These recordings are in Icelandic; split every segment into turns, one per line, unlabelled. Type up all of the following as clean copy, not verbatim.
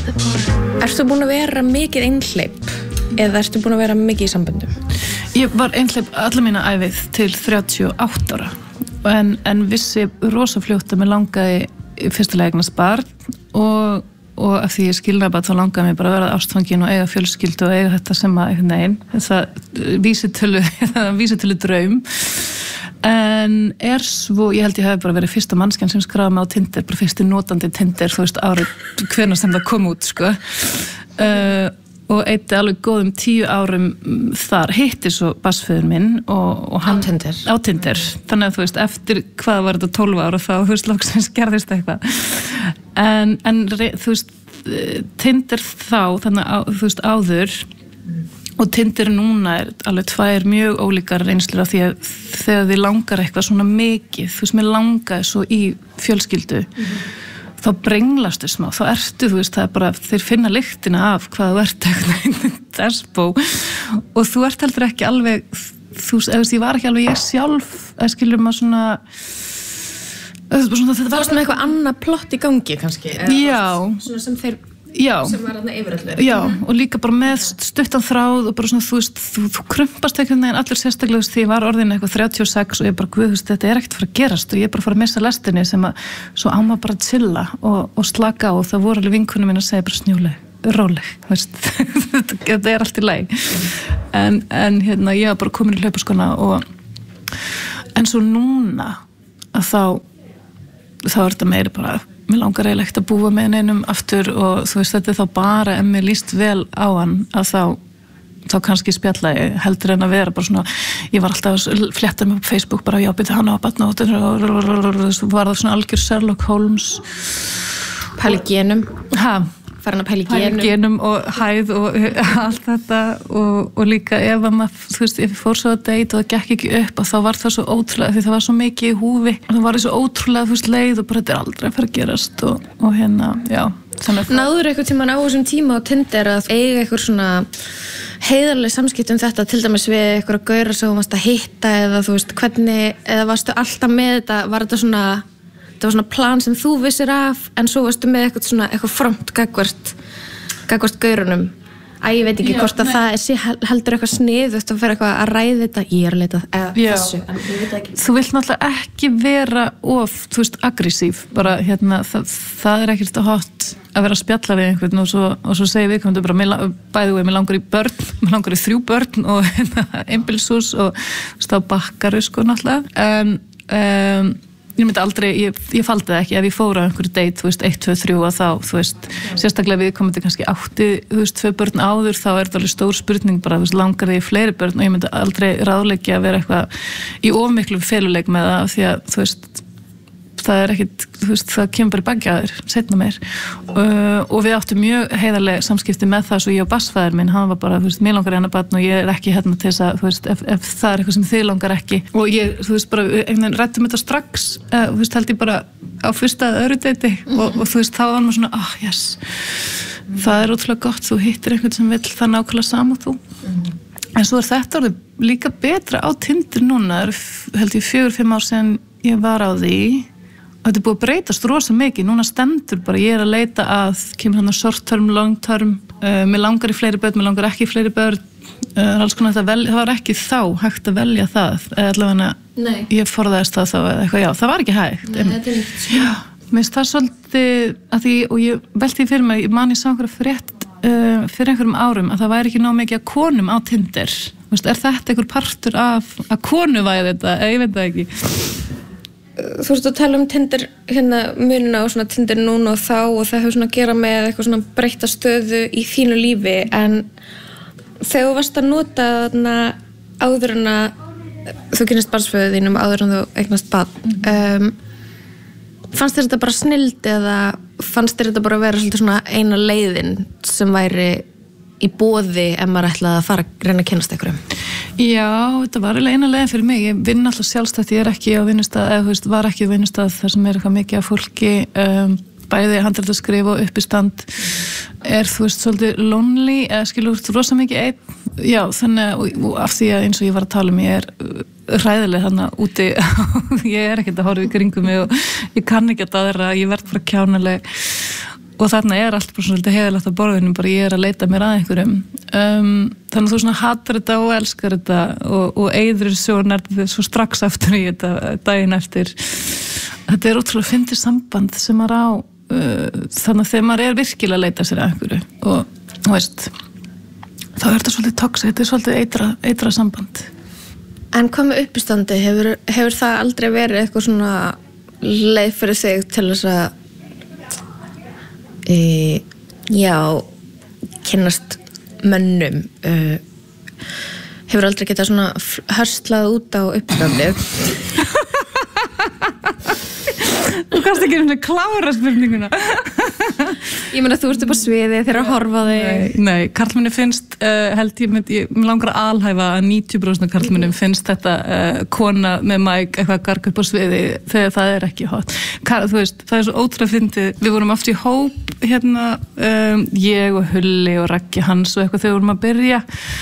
Ertu búin að vera mikið einhleyp eða ertu búin að vera mikið í samböndum?
Ég var einhleyp alla mína ævið til 38 ára en vissi rosa fljótt að mér langaði fyrstulega eignast barn og af því ég skilnaði bara þá langaði mér bara að vera ástfangin og eiga fjölskyldu og eiga þetta sem að einhvern veginn þessa vísitölu draum en svo, ég held ég hef bara verið fyrsta mannskjan sem skráði mig á Tinder, bara fyrsti notandi Tinder, þú veist, árið hvenær sem það kom út, sko og eyddi alveg góðum 10 árum þar, hitti svo bassföður minn og hann á Tinder, þannig að þú veist, eftir hvað var þetta 12 ára þá, þú veist, loksins gerðist eitthvað en þú veist, Tinder þá, þannig að þú veist, áður og Tinder núna alveg 2 mjög ólíkar reynslur af því að þegar þið langar eitthvað svona mikið, þú veist, mér langaði svo í fjölskyldu þá brenglastu smá, þá ertu, þú veist, það bara, þeir finna lyktina af hvað þú ert eitthvað despo og þú ert heldur ekki alveg, þú veist, ég var ekki alveg ég sjálf, skilur maður svona, þetta
var svona eitthvað annað plott í gangi kannski,
já,
svona sem þeir sem var þarna yfirallu.
Já, og líka bara með stuttan þráð og bara svona, þú veist, þú krumpast einhvern veginn allir sérstaklega, því ég var orðin eitthvað 36 og ég bara, guð, þú veist, þetta ekkert fara að gerast og ég bara fara að missa lestinni sem að svo á maður bara að chilla og slaka á og það voru alveg vinkunum mín að segja bara snjóleg, róleg, veist, þetta allt í lagi. En hérna, ég var bara komin í hlaupaskona en svo núna að þá er þetta meiri bara mér langar eiginlega ekkert að búa með neinum aftur og þú veist, þetta þá bara ef mér líst vel á hann að þá kannski spjalla ég heldur en að vera bara svona, ég var alltaf að fletta mig á Facebook bara, já, byrja hann á batna og var það svona algjör Sherlock Holmes
pæli genum farin að pæli
genum og hæð og allt þetta og líka ef að maður, þú veist, ef ég fór svo að date og það gekk ekki upp og þá var það svo ótrúlega, því það var svo mikið í húfi og það var svo ótrúlega, þú veist, leið og bara þetta aldrei að fara að gerast og hérna, já.
Náður eitthvað tímann á þessum tíma á Tinder að eiga eitthvað svona heiðarleg samskipti þetta, til dæmis við eitthvað að gaura sem þú varst að hitta eða þú veist, hvernig, eða varstu alltaf með þetta, var þetta svona það var svona plan sem þú vissir af en svo varstu með eitthvað front gagvart gaurunum ég veit ekki hvort að það sé heldur eitthvað sniðugt að vera eitthvað að ræða þetta ég er að leita þessu en ég veit ekki
þú vilt náttúrulega ekki vera of, þú veist, aggressív bara hérna, það er ekkert hot að vera að spjalla við einhvern og svo segir við komum bara, bæði mér langar í börn mér langar í 3 börn og einbýlishús og stá bakkaru sko náttúrulega en ég myndi aldrei, ég faldi það ekki ef ég fór á einhverju date, þú veist, 1, 2, 3 og þá, þú veist, sérstaklega við komum til kannski 8, þú veist, 2 börn áður þá er þetta alveg stór spurning bara, þú veist, langar þig í fleiri börn og ég myndi aldrei ráðleggja að vera eitthvað í of miklum feluleik með það því að, þú veist, það er ekkit, þú veist, það kemur bara í baggi að þér, seinna meir og við áttum mjög heiðarleg samskipti með það svo ég og bassfæður minn, hann var bara, þú veist, mér langar hérna barn og ég er ekki hérna til þess að, þú veist, ef það er eitthvað sem þig langar ekki og ég, þú veist, bara, einhvern rættum þetta strax, þú veist, held ég bara á fyrsta öðru deiti og þú veist, þá var maður svona, yes, það er ótrúlega gott, þú hittir einhvern sem vill það nákvæmlega sama þú en svo er þetta orðið líka betra á Tinder núna, held ég 4-5 ár síðan ég var á því og þetta er búið að breytast rosa mikið, núna stendur bara, ég er að leita að, kemur hann að short term, long term, mér langar í fleiri börn, mér langar ekki í fleiri börn, alls konar þetta það var ekki þá hægt að velja það, eða allavega ég forðaðist það þá eða eitthvað, já, það var ekki hægt.
Nei, þetta er nýtt.
Já, mér finnst það svolítið, að því, og ég velti því fyrir mig, ég man ég sá einhverja frétt fyrir einhverjum árum, að það væri ekki nóg mikið að konum á Tinder, veist, er þetta einhver partur af að konu væri þetta, ég veit það ekki.
Þú veist að tala Tinder hérna munina og svona Tinder núna og þá og það hefur svona að gera með eitthvað svona breytta stöðu í þínu lífi en þegar þú varst að nota þarna áður en að þú kynnist barnsföður þínum áður en þú eignast barn fannst þér þetta bara snilld eða fannst þér þetta bara að vera svolítið svona eina leiðin sem væri í boði ef maður ætlaði að fara að reyna að kynnast einhverjum?
Já, þetta var eina leiðin fyrir mig. Ég vinn alltaf sjálfstætt, ég er ekki á vinnustað, eða þú veist, var ekki á vinnustað þar sem er eitthvað mikið af fólki, bæði handritaskrif og uppistand er, þú veist, svolítið lonely, eða skilur þú rosa mikið einn. Já, þannig, og af því að eins og ég var að tala ég er hræðileg þarna úti, ég er ekkert að horfa í kringum mig og ég kann ekki að aðra, ég verð bara kjánaleg og þarna allt bara svolítið heiðalegt á borðinu, bara ég að leita mér að einhverjum þannig að þú svona hatar þetta og elskar þetta og eyðir svo strax aftur í þetta daginn eftir. Þetta ótrúlega fyndið samband sem maður á þannig að þegar maður virkilega að leita sér að einhverju og þú veist þá þetta svolítið toxic, þetta svolítið eitra samband.
En hvað með uppistandi, hefur það aldrei verið eitthvað svona leið fyrir þig til þess að kynnast mönnum hefur aldrei getað svona hörslað út á uppstandi?
Þú kannst ekki klára spurninguna.
Ég meina þú ert upp á sviði þegar að horfa þig.
Nei, karlmenni finnst held ég langar að alhæfa að 90% af karlmennum finnst þetta kona með mæk eitthvað garg upp á sviði þegar það ekki hot. Þú veist, það svo ótrúlega fyndið. Við vorum oft í hóp hérna, ég og Hulli og Raggi Hans og eitthvað þegar við vorum að byrja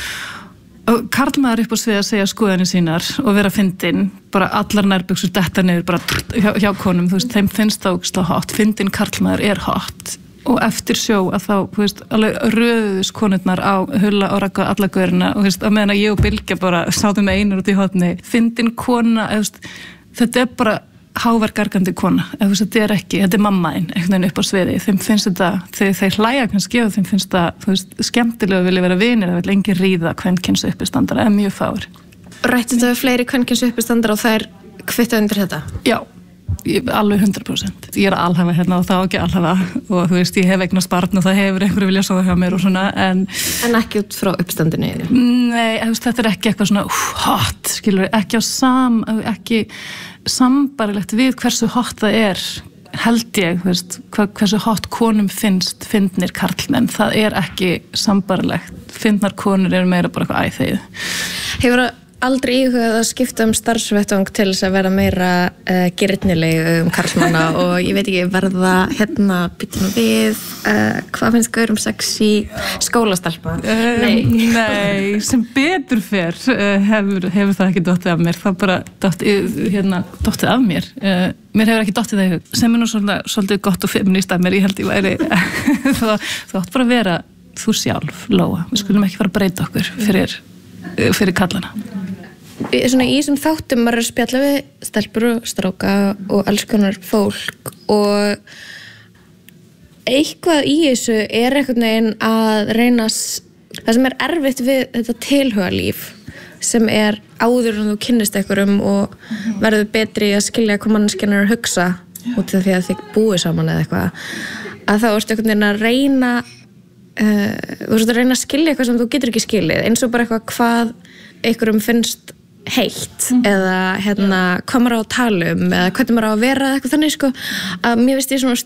og karlmaður upp á svið að segja skoðanir sínar og vera fyndin, bara allar nærbuxur detta niður bara hjá konum, þú veist, þeim finnst það ógeðslega hot, fyndin karlmaður hot og eftir sjó að þá, þú veist, alveg röðuðust konurnar á Hulla og Ragga alla gaurina og þú veist, að meðan að ég og Bylgja bara sátum með einur út í hotni, fyndin kona, þú veist, þetta bara hávær gargandi kona, þetta ekki, þetta mammaðinn einhvern veginn upp á sviði, þeim finnst þetta þeir hlæja kannski og þeim finnst það þú veist, skemmtilega að vilja vera vinir, það vil engin ríða kvenkyns uppistandara, mjög fáir.
Rættu þetta við fleiri kvenkyns uppistandara og þær kvitta undir þetta?
Já, alveg 100%. Ég að alhæfa hérna og það ekki alhæfa og þú veist, ég hef eignast barn og það hefur einhverju viljað sofa hjá mér og svona, en
ekki út frá uppstandinu?
Nei, þetta ekki eitthvað svona hot, skilur, ekki sambarilegt við hversu hot það held ég, þú veist, hversu hot konum finnst fyndnir karlmenn, það ekki sambarilegt, fyndnar konur meira bara eitthvað æþegið. Hefur
aldrei íhugað að skipta starfsvettvang til þess að vera meira girnileg karlmanna og ég veit ekki verða hérna býtum við hvað finnst gaurum sexy skólastelpa?
Nei, sem betur fer hefur það ekki dottið af mér, það bara dottið af mér. Mér hefur ekki dottið það í hug, sem nú svolítið gott og feminist af mér, ég held ég væri þú átt bara að vera þú sjálf, Lóa, við skulum ekki fara að breyta okkur fyrir kallana.
Svona í þessum þáttum maður að spjalla við stelpur og stráka og alls konar fólk og eitthvað í þessu einhvern veginn að reyna það sem erfitt við þetta tilhugalíf sem áður en þú kynnist einhverjum og verður betri að skilja hvað manneskjan að hugsa út af því að þið búið saman eða eitthvað að þá ertu einhvern veginn að reyna þú ert að reyna að skilja eitthvað sem þú getur ekki skilið eins og bara eitthvað hvað einhverjum finnst heitt eða hvað maður á að tala eða hvernig maður á að vera eitthvað þannig sko að mér finnst ég svona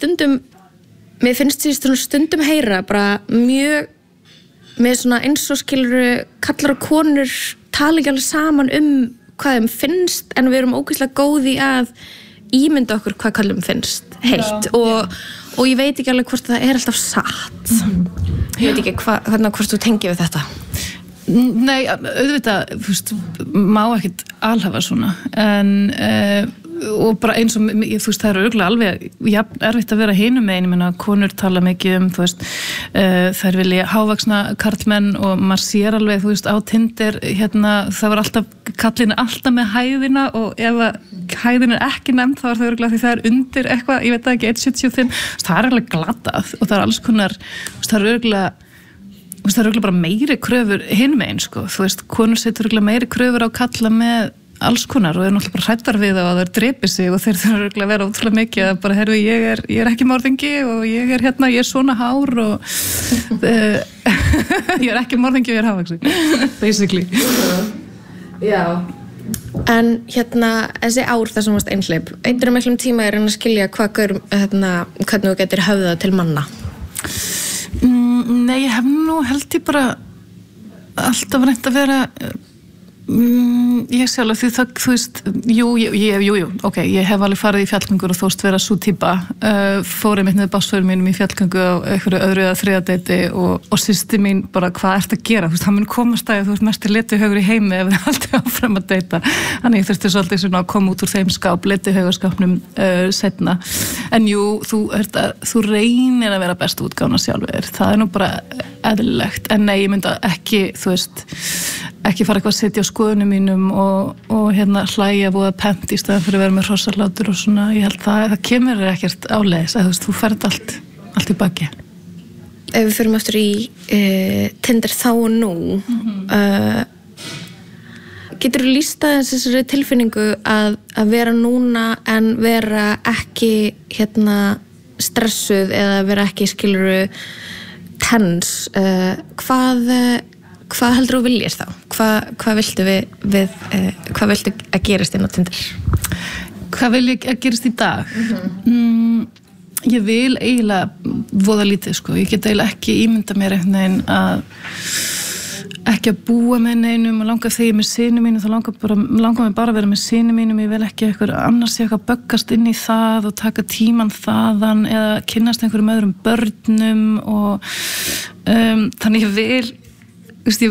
stundum heyra bara mjög með svona eins og skiluru kallar og konur tala ekki alveg saman hvað þeim finnst en við erum ógeðslega góð í að ímynda okkur hvað kallum finnst heitt og ég veit ekki alveg hvort það alltaf satt ég veit ekki hvort þú tengir við þetta.
Nei, auðvitað, þú veist, má ekkert alhafa svona, en og bara eins og, þú veist, það örugglega alveg erfitt að vera hinum megin, ég meina, konur tala mikið þú veist, þær vilja hávaxna karlmenn og maður sér alveg, þú veist, á Tinder, það var kallin alltaf með hæðina og ef hæðin ekki nefnd, þá það örugglega því það undir eitthvað, ég veit það ekki, 1,75, það alveg glatað og það alls konar, það örugglega bara meiri kröfur hinum einn sko, þú veist, konur setur meiri kröfur á kalla með alls konar og náttúrulega bara hræddar við það að þeir drepi sig og þeir þurfa að vera ótrúlega mikið að bara, heyrðu, ég er ekki morðingi og ég er svona hár og ég ekki morðingi og ég hávaxin, basically.
Já. En þessi ár þar sem varst einhleyp, einhverjum miklum tíma að skilja hvernig þú getur höfðað til manna?
Nei, ég hef nú held ég bara alltaf reynt að vera Ég sjálf því það, þú veist, jú, ok, ég hef alveg farið í fjallgöngur og þóst vera svo típa, fór einmitt með bássförum mínum í fjallgöngu á einhverju öðru eða þriðja deiti og systir mín bara, hvað ertu að gera? Þú veist, hann mun komast að þú veist, mest leituhaugur í heimi ef þið haldið áfram að deita. Þannig ég þurfti svolítið svona að koma út úr þeim leituhaugarskapnum seinna. En jú, þú reynir að vera bestu útgáfuna sjálfur. Það nú bara eðlilegt, en nei, ég myndi ekki, þú veist, ekki fara eitthvað að setja á skoðunum mínum og hérna hlæja voða pent í staðan fyrir að vera með hrossahlátur og svona, ég held það kemur ekkert áleiðis, að þú veist, þú ferð allt í baki.
Ef við förum aftur í Tinder þá og nú, getur þú lýst aðeins þessari tilfinningu að vera núna en vera ekki hérna stressuð eða vera ekki skiluru tens, hvað heldur þú viljast þá? Hvað viltu hvað viltu að gerast inn á Tinder?
Hvað vil ég að gerast í dag? Ég vil eiginlega voða lítið, sko. Ég get eiginlega ekki ímynda mér einhvern veginn að ekki að búa með neinum og langar þegar ég er með syni mínum, þá langar mig bara að vera með syni mínum, ég vil ekki annars ég eitthvað böggast inn í það og taka tíman þaðan eða kynnast einhverjum öðrum börnum og þannig ég vil, þú veist,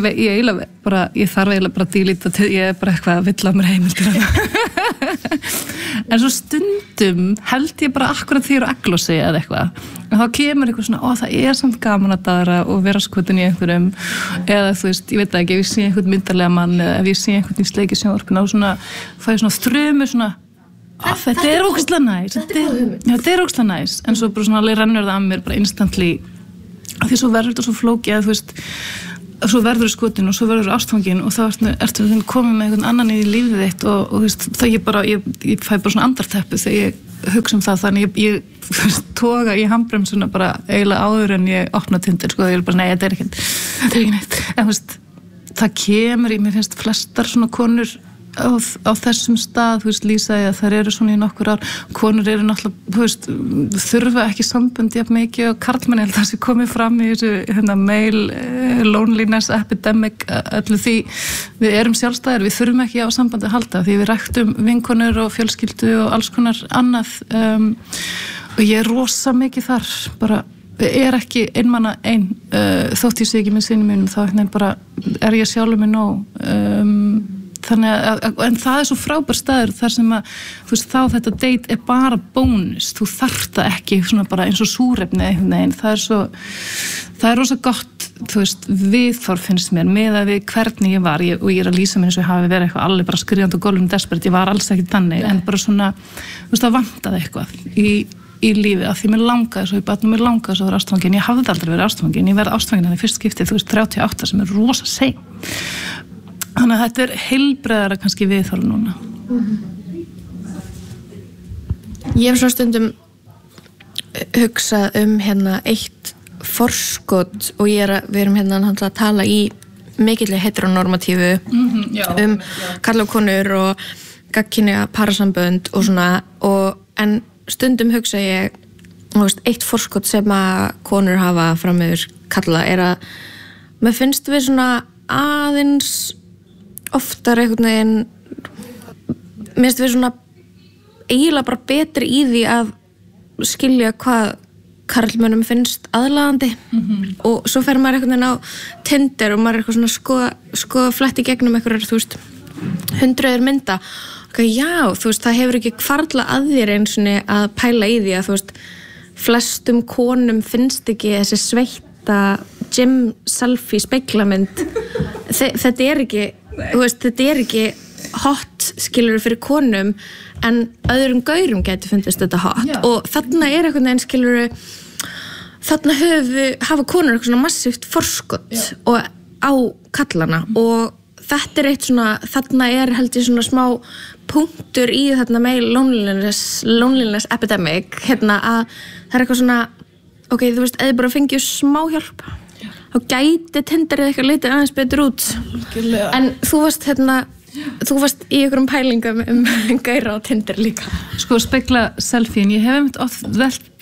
ég þarf eiginlega bara að dílita til, ég er bara eitthvað að vill á mér heimildir en svo stundum held ég bara akkurat því ég er að eglósi eða eitthvað og þá kemur eitthvað svona, það er samt gaman að daðra og vera skotin í einhverjum eða þú veist, ég veit það ekki, ef ég sé einhvern myndarlega mann eða ef ég sé einhvern í sleiki sjónvarpinu og svona, fæ ég svona þrumu svona, þetta er ógeðslega næs þetta er ógeðslega næs en svo bara svona alveg rennur það að mér bara instantly af því svo verður þetta svo flókið að þú veist svo verður skotin og svo verður ástfangin og þá ertu komið með einhvern annan í lífið þitt og þú veist, það ég fæ bara svona andarteppu þegar ég hugsa það þannig ég toga í handbremsuna bara eiginlega áður en ég opna Tinder, sko, ég er bara, nei, þetta er ekki neitt en þú veist, það kemur mér finnst flestar svona konur á þessum stað, þú veist, lýsa ég að þær eru svona í nokkur ár, konur eru náttúrulega, þú veist, þurfa ekki sambönd jafn mikið og karlmenn held að það sé komið fram í þessu male loneliness epidemic öllu því við erum sjálfstæðir, við þurfum ekki á sambandi að halda því við ræktum vinkonur og fjölskyldu og alls konar annað og ég er rosa mikið þar bara er ekki einmanna þótt ég sé ekki með syni mínum þá bara er ég sjálfur mig nóg þannig en það er svo frábær staður þar sem að þú veist þá þetta date er bara bónus þú þarft það ekki svona bara eins og súrefni einhvern veginn það er rosa gott þú veist viðþorf finnst mér með að við hvernig ég var og ég er að lýsa mér eins og ég hafi verið eitthvað alveg bara skrifandi og gólfum desperate ég var alls ekki þannig en bara svona þú veist það vantaði eitthvað í lífi að því mér langaði svo í batnum mér langaði svo að vera ástfangin ég hafði aldrei verið ástfangin ég verði ástfangin þannig fyrst skiptið þú veist 38 sem er rosa sein þannig að þetta er heilbreiðara kannski viðþorf núna
Ég hef svona stundum hugsað hérna eitt forskot og við erum hérna að tala í mikilli heteronormatífu karla og konur og gagnkynja parasambönd og svona en stundum hugsa ég eitt forskot sem að konur hafa fram yfir kalla er að mér finnst við svona aðeins oftar einhvern veginn mér finnst við svona eiginlega bara betri í því að skilja hvað karlmönnum finnst aðlaðandi og svo fer maður einhvern veginn á Tinder og maður er eitthvað svona skoða flett í gegnum einhverjar, þú veist, hundruður mynda og já, þú veist, það hefur ekki hvarfla að þér eins og að pæla í því að þú veist, flestum konum finnst ekki þessi sveitta gym selfie speglamynd þetta er ekki þú veist, þetta er ekki hot skilur fyrir konum en öðrum gaurum getur fundist þetta hot og þarna er einhvern veginn skilur þarna hafa konur eitthvað svona massíft forskot og á kallana og þetta er eitt svona þarna er held ég svona smá punktur í þarna með loneliness epidemic hérna að það er eitthvað svona ok, þú veist, eða bara fengið smá hjálp þá gæti Tinderið eitthvað litið aðeins betur út en þú varst í einhverjum pælingum gæra á Tinder líka
sko spegla selfie en ég hef oft velt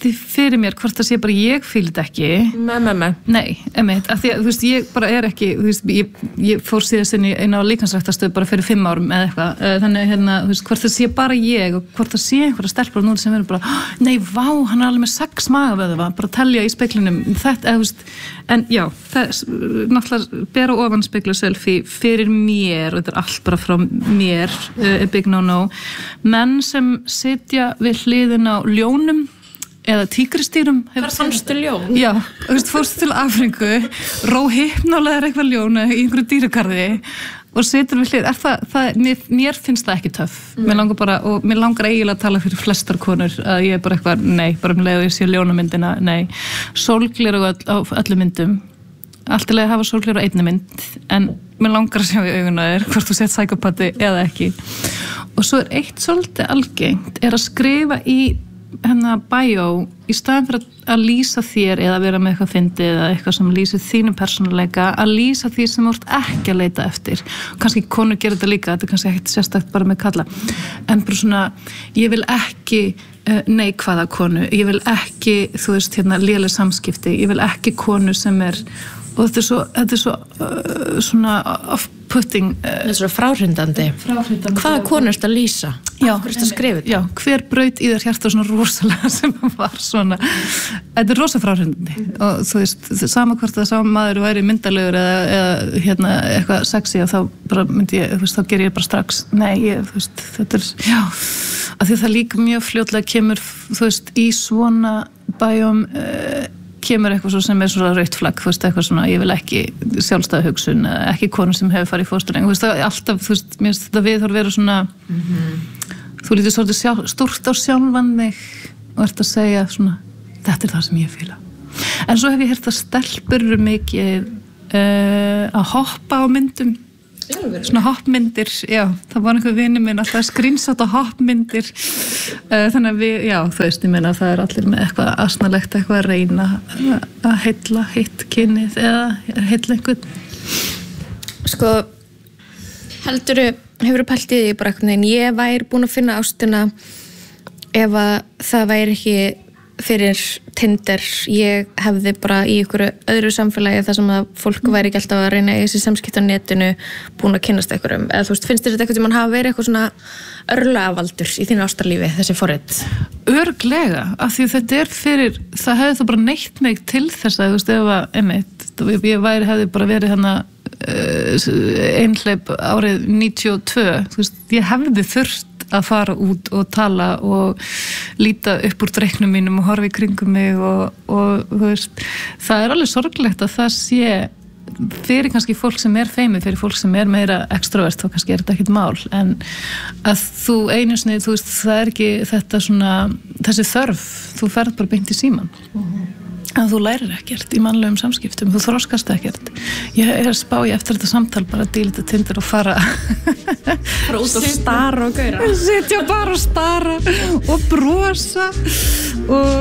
velti fyrir mér hvort það sé bara ég fíl þetta ekki. Nei, einmitt, af því að þú veist, ég bara ekki, þú veist, ég fór síðast inn á líkansræktarstöð bara fyrir 5 árum eða eitthvað, þannig hérna, þú veist, hvort það sé bara ég og hvort það sé einhverja stelpur núna sem verður bara, nei, vá, hann alveg með 6 magavöðva, bara telja í speglinum, þetta, þú veist, en já, það náttúrulega bera ofan speglu selfie fyrir mér, og þetta allt bara frá mér, big no, menn sem sitja við hliðin á ljónum eða tígristýrum.
Hvar fannstu ljón?
Já, þú veist, fórstu til Afríku, róhypnulega eitthvað ljón í einhverju dýragarði og situr við hlið. Mér finnst það ekki töff. Mér langar bara, og mér langar eiginlega að tala fyrir flestar konur að ég bara eitthvað, nei, bara um leið og ég sé ljónamyndina, nei. Sólgler á öllu myndum. Alltilega hafa sólgler á einni mynd, en mér langar að sjá í auguna þér hvort þú sett psykopati eða ekki. Og svo eitt svolítið algengt að skrifa í bio í staðan fyrir að lýsa þér eða vera með eitthvað fyndið eða eitthvað sem lýsir þínum persónuleika, að lýsa því sem þú ert ekki að leita eftir. Kannski konur gera þetta líka, þetta er kannski ekkert sérstakt bara með kalla, en bara svona, ég vil ekki neikvæða konu, ég vil ekki, þú veist, léleg samskipti, ég vil ekki konu sem og þetta er svo svona off-putting.
Þetta er svo fráhrindandi. Hvaða konu ertu að lýsa?
Já,
hverju ertu að skrifa þetta?
Já, hver braut í þér hjarta svona rosalega sem var svona. Þetta er rosa fráhrindandi og þú veist, sama hvort það sama maður væri myndalegur eða eitthvað sexy og þá bara myndi ég, þú veist, þá ger ég bara strax, nei, þú veist, þetta er, já, af því það líka mjög fljótlega kemur, þú veist, í svona bæjum kemur eitthvað svo sem svona rautt flagg, þú veist, eitthvað svona, ég vil ekki sjálfstæða hugsun, ekki konu sem hefur farið í fóstureyðingu, þú veist, það alltaf, þú veist, mér finnst þetta viðhorf vera svona, þú lítur svolítið stórt á sjálfan þig og ert að segja svona, þetta er það sem ég fíla. En svo hef ég heyrt að stelpur eru mikið að hoppa á myndum, svona hoppmyndir, já, það var einhver vinur minn alltaf að screenshota hoppmyndir, þannig að við, já, þú veist, ég meina að það er allir með eitthvað asnalegt, eitthvað að reyna að heilla hitt kynið eða heilla einhvern.
Sko, hefurðu pælt í því bara eitthvað, en ég væri búin að finna ástina ef að það væri ekki fyrir Tinder, ég hefði bara í einhverju öðru samfélagi þar sem að fólk væri ekki alltaf að reyna í þessi samskipti á netinu búin að kynnast einhverjum, eða þú veist, finnst þér þetta eitthvað sem mann hafa verið eitthvað svona örlagavaldur í þínu ástarlífi, þessi forrit?
Örglega, af því þetta er fyrir, það hefði þá bara neytt mig til þess að, þú veist, ef að, ég hefði bara verið einhleip árið 92, þú veist, ég hefði þurft að fara út og tala og líta upp úr dreiknum mínum og horfa í kringum mig og þú veist, það er alveg sorglegt að það sé fyrir kannski fólk sem er feimið, fyrir fólk sem er meira extrovert, þá kannski er þetta ekkert mál, en að þú einu sinni, þú veist, það er ekki þetta svona, þessi þörf, þú ferð bara beint í síman. En þú lærir ekkert í mannlegum samskiptum, þú þroskast ekkert. Ég er að spá ég eftir þetta samtal bara að dílita Tinder og fara
út og stara og gauðra.
Sitja bara og stara og brosa og